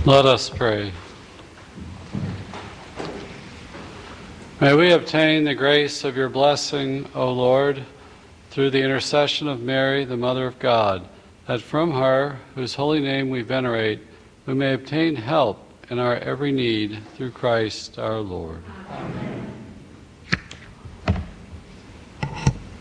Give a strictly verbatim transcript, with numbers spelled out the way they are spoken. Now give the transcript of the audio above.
Let us pray. May we obtain the grace of your blessing, O Lord, through the intercession of Mary, the Mother of God, that from her, whose holy name we venerate, we may obtain help in our every need through Christ our Lord. Amen.